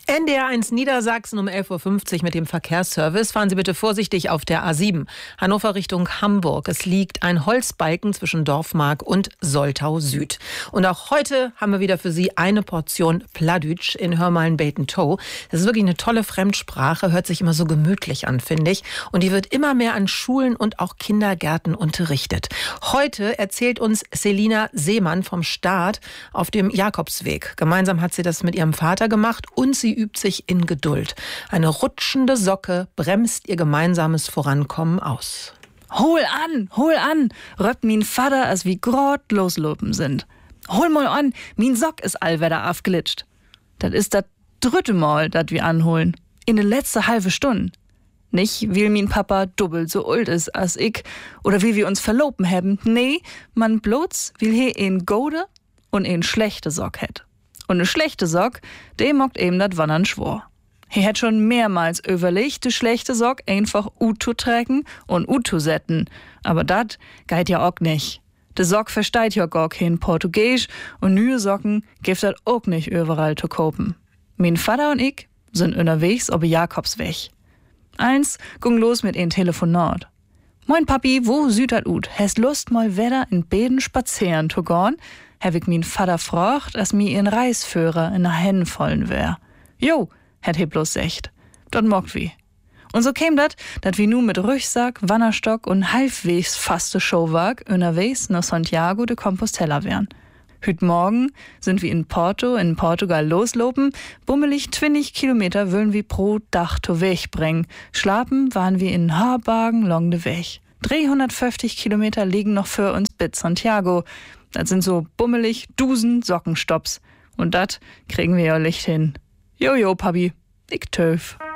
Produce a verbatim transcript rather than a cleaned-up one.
N D R eins Niedersachsen um elf Uhr fünfzig mit dem Verkehrsservice. Fahren Sie bitte vorsichtig auf der A sieben. Hannover Richtung Hamburg. Es liegt ein Holzbalken zwischen Dorfmark und Soltau Süd. Und auch heute haben wir wieder für Sie eine Portion Plattdeutsch in Hörmalen-Beten-Tow. Das ist wirklich eine tolle Fremdsprache, hört sich immer so gemütlich an, finde ich. Und die wird immer mehr an Schulen und auch Kindergärten unterrichtet. Heute erzählt uns Selina Seemann vom Start auf dem Jakobsweg. Gemeinsam hat sie das mit ihrem Vater gemacht und sie übt sich in Geduld. Eine rutschende Socke bremst ihr gemeinsames Vorankommen aus. Hol an, hol an, röppt min Vater, als wie grad loslopen sind. Hol mal an, min Sock ist allwetter aufglitscht. Das ist das dritte Mal, dat wir anholen. In de letzte halbe Stunde. Nicht, weil min Papa doppelt so alt ist als ich oder wie wir uns verloben haben. Nee, man bloß will he een gode und een schlechte Sock het. Und ne schlechte Sock, de mockt eben dat Wandern schwor. Er hat schon mehrmals überlegt, de schlechte Sock einfach ut zu trägen und ut zu setzen. Aber dat geht ja auch nicht. De Sock versteht ja gar kein Portugiesisch und neue Socken gibt dat auch nicht überall zu kaufen. Mein Vater und ich sind unterwegs ob Jakobsweg. Eins ging los mit ein Telefonat. Moin Papi, wo süd dat ut? Hast Lust mal wieder in Beden spazieren zu gehen? Hab ich min Vater fragt, als mi ihren Reisführer in der Hennen vollen wär. Jo, hätt he bloß secht. Dat mogt wie. Und so käm dat, dat wir nu mit Rüchsack, Wannerstock und halbwegs faste Showwag unterwegs nach Santiago de Compostela wären. Hüt morgen sind wir in Porto, in Portugal loslopen, bummelig zwanzig Kilometer wollen wir pro Dach to Weg bringen. Schlapen waren wir in Haarbagen long de Weg. dreihundertfünfzig Kilometer liegen noch für uns bis Santiago. Das sind so bummelig Dusen Sockenstopps. Und dat kriegen wir ja Licht hin. Jojo, Papi, ich töf.